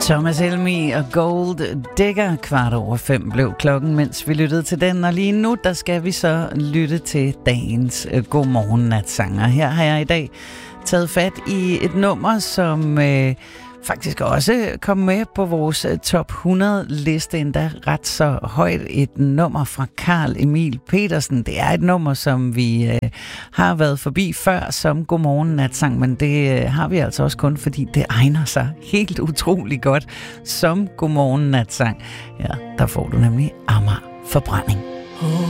Thomas Helmig og Gold Digger. 5:15 blev klokken, mens vi lyttede til den. Og lige nu, der skal vi så lytte til dagens Godmorgen-natsanger. Her har jeg i dag taget fat i et nummer, som faktisk også kom med på vores top 100-liste, endda ret så højt. Et nummer fra Carl Emil Petersen. Det er et nummer, som vi har været forbi før som Godmorgen-natsang, men det har vi altså også kun, fordi det egner sig helt utrolig godt som Godmorgen-natsang. Ja, der får du nemlig Amager Forbrænding.